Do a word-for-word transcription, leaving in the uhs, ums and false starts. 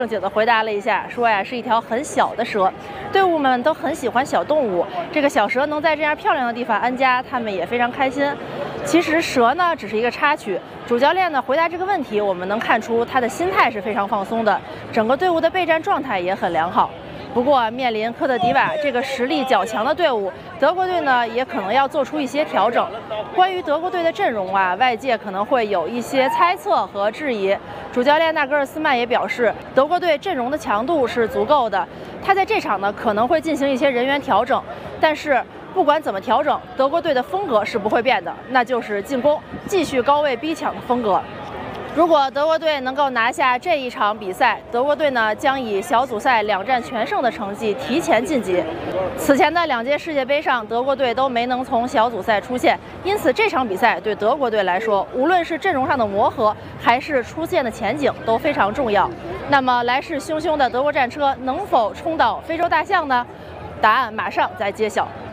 正经的回答了一下，说呀是一条很小的蛇，队伍们都很喜欢小动物，这个小蛇能在这样漂亮的地方安家，他们也非常开心。其实蛇呢只是一个插曲，主教练呢回答这个问题，我们能看出他的心态是非常放松的，整个队伍的备战状态也很良好。不过面临科特迪瓦这个实力较强的队伍，德国队呢也可能要做出一些调整。关于德国队的阵容啊，外界可能会有一些猜测和质疑。主教练纳格尔斯曼也表示，德国队阵容的强度是足够的，他在这场呢可能会进行一些人员调整，但是不管怎么调整，德国队的风格是不会变的，那就是进攻，继续高位逼抢的风格。如果德国队能够拿下这一场比赛，德国队呢将以小组赛两战全胜的成绩提前晋级。此前的两届世界杯上，德国队都没能从小组赛出线，因此这场比赛对德国队来说，无论是阵容上的磨合，还是出线的前景都非常重要。那么来势汹汹的德国战车能否冲倒非洲大象呢？答案马上在揭晓。